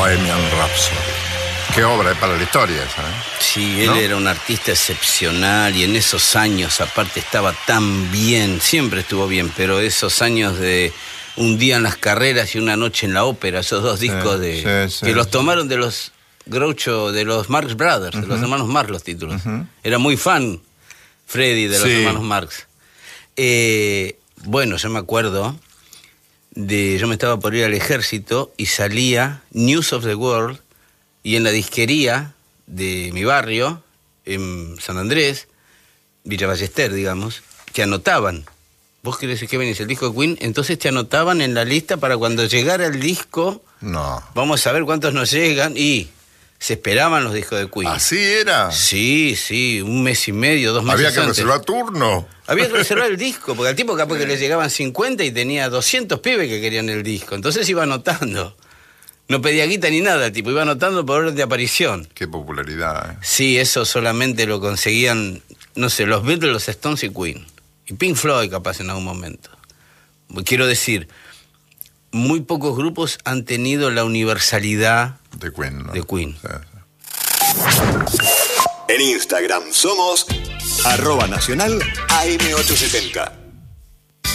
Bohemian Rhapsody. Qué obra es para la historia esa, ¿eh? Sí, él era un artista excepcional y en esos años aparte estaba tan bien, siempre estuvo bien, pero esos años de Un día en las carreras y Una noche en la ópera, esos dos discos que los tomaron de los Groucho, de los Marx Brothers, de los hermanos Marx los títulos. Era muy fan Freddy de los hermanos Marx. Bueno, yo me acuerdo yo me estaba por ir al ejército y salía News of the World. Y en la disquería de mi barrio, en San Andrés, Villa Ballester, digamos, te anotaban. ¿Vos querés que venís el disco de Queen? Entonces te anotaban en la lista para cuando llegara el disco. No. Vamos a ver cuántos nos llegan. Y se esperaban los discos de Queen. ¿Así era? Sí, 1 mes y medio, 2 meses Había que reservar turno. Había que reservar el disco, porque al tipo capaz que le llegaban 50 y tenía 200 pibes que querían el disco. Entonces iba anotando. No pedía guita ni nada, el tipo iba anotando por orden de aparición. Qué popularidad, ¿eh? Sí, eso solamente lo conseguían, no sé, los Beatles, los Stones y Queen. Y Pink Floyd capaz en algún momento. Quiero decir, muy pocos grupos han tenido la universalidad de Queen, ¿no? De Queen. Sí. En Instagram somos @nacional AM870.